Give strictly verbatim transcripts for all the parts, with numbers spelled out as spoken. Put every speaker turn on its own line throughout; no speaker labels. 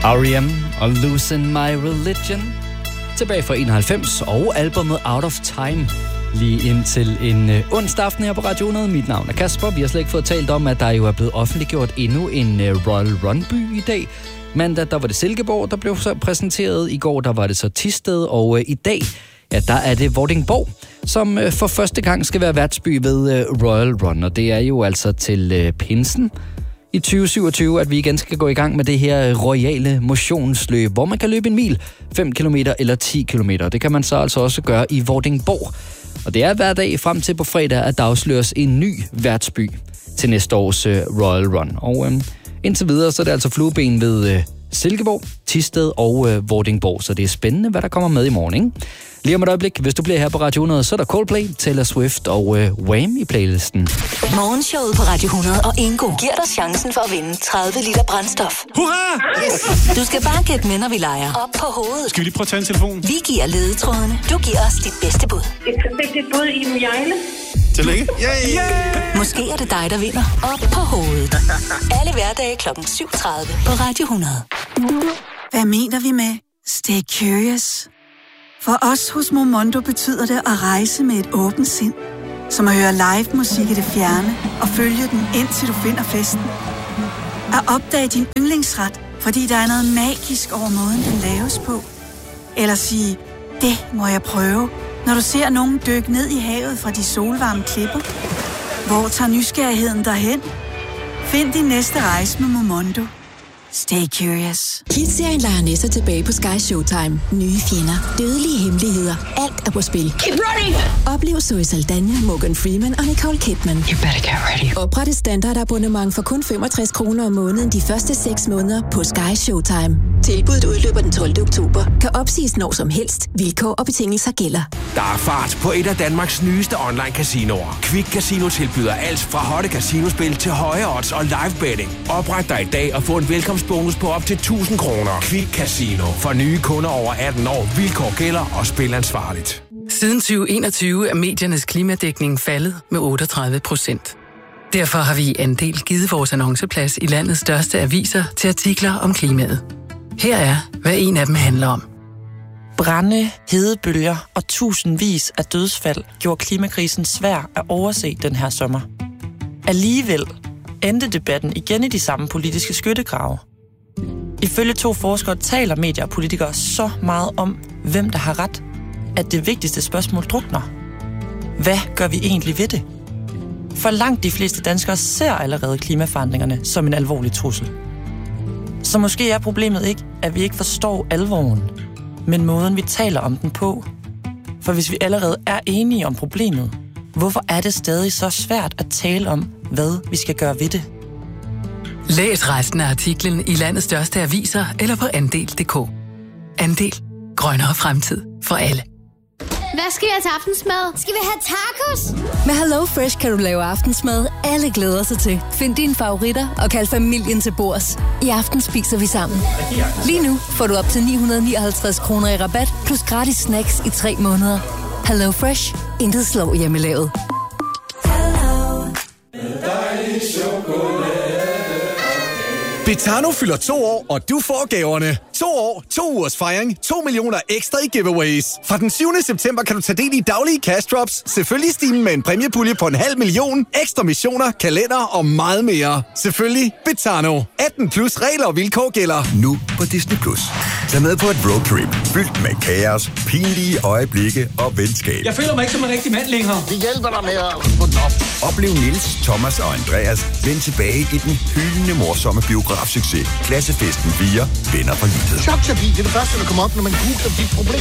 R E M og Losing My Religion. Tilbage fra enoghalvfems og albumet Out of Time. Lige indtil en øh, onsdag aften her på Radio hundrede. Mit navn er Kasper. Vi har slet ikke fået talt om, at der jo er blevet offentliggjort endnu en øh, Royal Run-by i dag. Mandag, der var det Silkeborg, der blev så præsenteret. I går, der var det så Thisted. Og øh, i dag, ja, der er det Vordingborg, som øh, for første gang skal være værtsby ved øh, Royal Run. Og det er jo altså til øh, pinsen i tyve syvogtyve, at vi igen skal gå i gang med det her royale motionsløb, hvor man kan løbe en mil, fem kilometer eller ti kilometer. Det kan man så altså også gøre i Vordingborg. Og det er hver dag frem til på fredag, at der afsløres en ny værtsby til næste års uh, Royal Run. Og øh, indtil videre, så er det altså flueben ved øh, Silkeborg, Thisted og øh, Vordingborg. Så det er spændende, hvad der kommer med i morgen, ikke? Lige om et øjeblik, hvis du bliver her på Radio hundrede, så er der Coldplay, Taylor Swift og øh, Wham i playlisten.
Morgenshowet på Radio hundrede og Ingo giver dig chancen for at vinde tredive liter brændstof.
Hurra!
Yes. Du skal bare gætte med, når vi leger. Op på hovedet.
Skal vi lige prøve at tage en telefon?
Vi giver ledetrådene. Du giver os dit bedste bud.
Et perfekt bud i Mjejle.
Tillykke. Yeah, yeah.
Måske er det dig, der vinder. Op på hovedet. Alle hverdage klokken syv tredive på Radio hundrede.
Hvad mener vi med stay curious? For os hos Momondo betyder det at rejse med et åbent sind. Som at høre live musik i det fjerne og følge den indtil du finder festen. At opdage din yndlingsret, fordi der er noget magisk over måden, den laves på. Eller sige, det må jeg prøve, når du ser nogen dykke ned i havet fra de solvarme klipper. Hvor tager nysgerrigheden derhen? Find din næste rejse med Momondo. Stay curious.
Kids-serien Lioness er tilbage på Sky Showtime. Nye fjender, dødelige hemmeligheder, alt er på spil.
Keep running!
Oplev Zoe Saldana, Morgan Freeman og Nicole Kidman.
You better get ready.
Opret et standardabonnement for kun femogtres kroner om måneden de første seks måneder på Sky Showtime. Tilbuddet udløber den tolvte oktober. Kan opsiges når som helst. Vilkår og betingelser gælder.
Der er fart på et af Danmarks nyeste online-casinoer. Quick Casino tilbyder alt fra hotte casinospil til høje odds og live betting. Opret dig i dag og få en velkomstbonus på op til tusind kroner. Quick Casino. For nye kunder over atten år. Vilkår gælder og spil ansvarligt.
Siden tyve enogtyve er mediernes klimadækning faldet med otteogtredive procent. Derfor har vi i Andel givet vores annonceplads i landets største aviser til artikler om klimaet. Her er, hvad en af dem handler om.
Brande, hedebølger og tusindvis af dødsfald gjorde klimakrisen svær at overse den her sommer. Alligevel endte debatten igen i de samme politiske skyttegrave. Ifølge to forskere taler medier og politikere så meget om, hvem der har ret, at det vigtigste spørgsmål drukner. Hvad gør vi egentlig ved det? For langt de fleste danskere ser allerede klimaforandringerne som en alvorlig trussel. Så måske er problemet ikke, at vi ikke forstår alvoren, men måden vi taler om den på. For hvis vi allerede er enige om problemet, hvorfor er det stadig så svært at tale om, hvad vi skal gøre ved det?
Læs resten af artiklen i landets største aviser eller på andel punktum d k. Andel. Grønnere fremtid for alle.
Hvad skal jeg til aftensmad? Skal vi have tacos?
Med Hello Fresh kan du lave aftensmad, alle glæder sig til. Find dine favoritter og kald familien til bords. I aften spiser vi sammen. Lige nu får du op til ni hundrede nioghalvtreds kroner i rabat, plus gratis snacks i tre måneder. Hello Fresh. Intet slår hjemmelavet.
Betano fylder to år, og du får gaverne. To år, to ugers fejring, to millioner ekstra i giveaways. Fra den syvende september kan du tage del i daglige cash drops, selvfølgelig stigen med en præmiepulje på en halv million, ekstra missioner, kalender og meget mere. Selvfølgelig Betano. atten plus regler og vilkår gælder.
Nu på Disney Plus. Tag med på et roadtrip fyldt med kaos, pinlige øjeblikke og venskab.
Jeg føler mig ikke som en rigtig mand længere.
Vi hjælper dig med at få den op. Oplev Niels, Thomas og Andreas vende tilbage i den hyldende morsomme biografsucces. Klassefesten fire. Venner for livet.
Chok-chapi, det er det første, der kommer op, når man googler dit problem.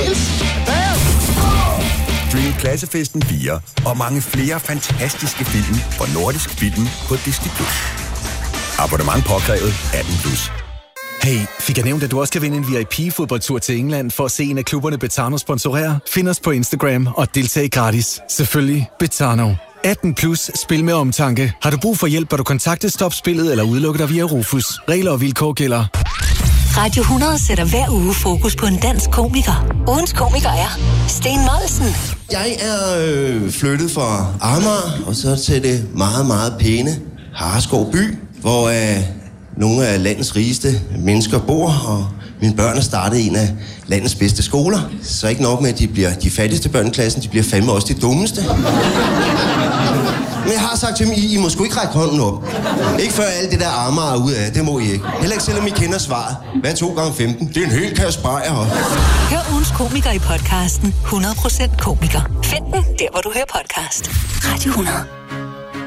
Stream Klassefesten fire og mange flere fantastiske film fra Nordisk Film på Disney Plus. Abonnement påkrævet atten plus.
Hey, fik jeg nævnt, at du også kan vinde en V I P-fodboldtur til England for at se en af klubberne Betano sponsorere? Find os på Instagram og deltag gratis. Selvfølgelig Betano. atten plus, spil med omtanke. Har du brug for hjælp, bør du kontakte Stop Spillet eller udelukke dig via Rufus. Regler og vilkår gælder.
Radio hundrede sætter hver uge fokus på en dansk komiker. Ugens komiker er Sten Molsen.
Jeg er øh, flyttet fra Amager og så til det meget, meget pæne Hareskov by, hvor øh, nogle af landets rigeste mennesker bor, og mine børn er startet i en af landets bedste skoler. Så ikke nok med, at de bliver de fattigste børn i klassen, de bliver fandme også de dummeste. Men jeg har sagt til dem, I, I må sgu ikke række hånden op. Ikke før alt det der armer er ude af, det må I ikke. Heller ikke selvom I kender svaret. Hvad er to gange femten? Det er en hel kasse bajer.
Hør ugens komiker i podcasten hundrede procent komiker. Find den der, hvor du hører podcast. Radio hundrede.